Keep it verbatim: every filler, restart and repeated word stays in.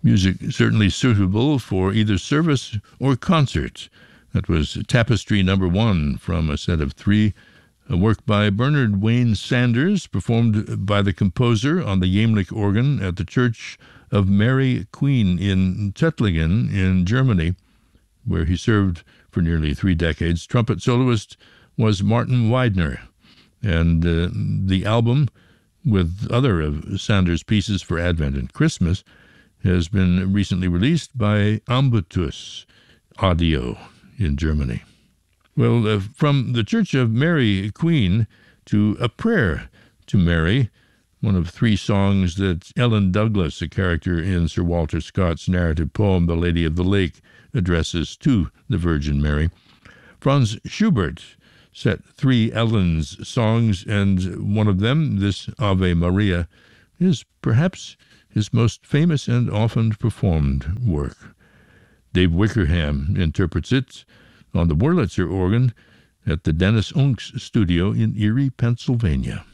Music certainly suitable for either service or concert. That was Tapestry Number One from a set of three, a work by Bernard Wayne Sanders, performed by the composer on the Jämlich organ at the Church of Mary Queen in Tuttlingen in Germany, where he served for nearly three decades. Trumpet soloist was Martin Weidner, and uh, the album, with other of Sanders' pieces for Advent and Christmas, has been recently released by Ambitus Audio in Germany. Well, uh, from the Church of Mary Queen to A Prayer to Mary, one of three songs that Ellen Douglas, a character in Sir Walter Scott's narrative poem The Lady of the Lake, addresses to the Virgin Mary. Franz Schubert set three Ellen's songs, and one of them, this Ave Maria, is perhaps his most famous and often performed work. Dave Wickerham interprets it on the Wurlitzer organ at the Dennis Unks studio in Erie, Pennsylvania.